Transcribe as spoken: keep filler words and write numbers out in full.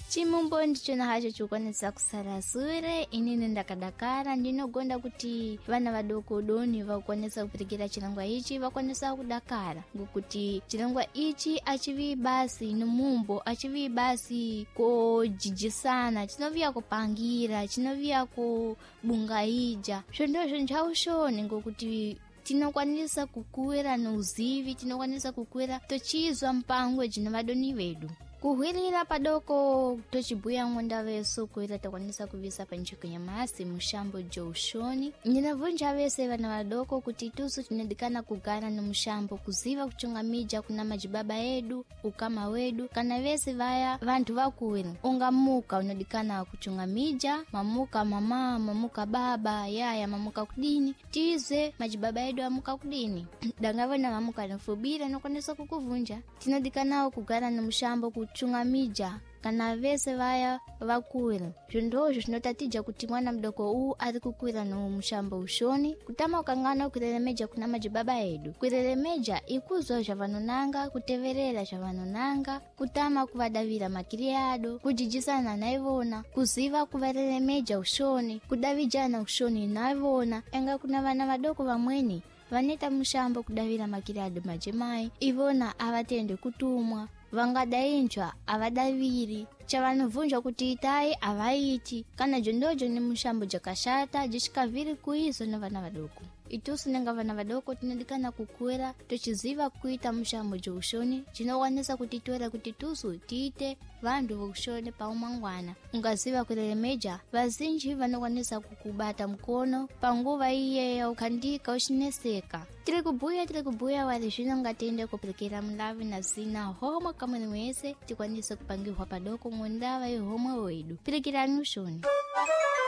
Chimumbo ndicho na hacho chukwanisa kusara sure inini ndakadakara ndinogonda kuti vana vadoko doni vakwanisa kupirikira chilangwa ichi vakwanisa kudakara ngokuti chilangwa ichi achivi basi numumbo achivi basi kujijisana chinovia kupangira chinovia kubungaija shondosho njaushoni ngokuti tinokwanisa kukuwera nouzivi tinokwanisa kukuwera tochizwa mpangwe jina vadoni vedu kuhwilila padoko tochibuya ngonda veso kuhwila takwanisa kuvisa panchiko ya masi mushambo joushoni ninavunja vese vana vadoko kuti tusu tinedikana kugana na mushambo kuziva kuchunga mija kuna majibaba edu ukama wedu kana vese vaya vantu vakuwila ungamuka unadikana kuchunga mija mamuka mama mamuka baba yaya mamuka kudini tize majibaba edu amuka kudini dangavona mamuka nafubira nokwanisa kukuvunja tinadikana kugana na mushambo kuchunga mija kana vese vaya vakuwila zvondozvo zvinotatidza kuti mwana mdoko uu ari kukwira no mushambo ushoni kutama ukangana ukirelemeja kuna majibaba edu kwirelemeja ikuzwa zvavanonanga kuteverera zvavanonanga kutama kuvadavira makiriado kujijisana naivona kuziva kuvarelemeja ushoni kudavijana ushoni naivona enga kuna vana vadoko vamweni vaneta mushambo kudavira makiriado majemai ivona avatende kutumwa vangadainjwa avadaviri chavanuvunjwa kuti itai avaiti kana jondojo ni mushambo jakashata jishikaviri kuizo na vana vadoko itusu nenga vana vadoko tinadikana kukuwera tochiziva kuita mushambo joushoni chinokwanisa kutitwera kuti tusu tiite vandu vokushoni pa umangwana ungaziva kurelemeja vazinji vanokwanisa kukubata mkono panguva iye ukandika uchineseka tiri kubuya tiri kubuya wali zvino ngatende kupirikira mlavi na zina homo kamwe mwese tikwanisa kupangirwa padoko ngondava yehomwe wedu pirikirani ushoni